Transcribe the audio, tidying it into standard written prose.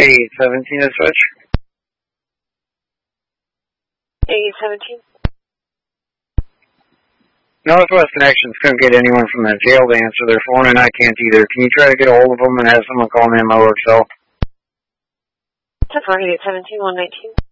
817 to switch. 817. Northwest Connections couldn't get anyone from the jail to answer their phone, and I can't either. Can you try to get a hold of them and have someone call me on my work cell? 10-4, 817, 119.